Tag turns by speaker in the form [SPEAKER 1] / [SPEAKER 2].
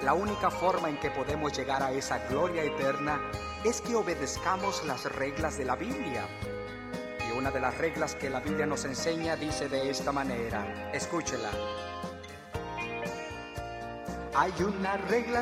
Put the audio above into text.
[SPEAKER 1] La única forma en que podemos llegar a esa gloria eterna es que obedezcamos las reglas de la Biblia. Y una de las reglas que la Biblia nos enseña dice de esta manera, escúchela. Hay una regla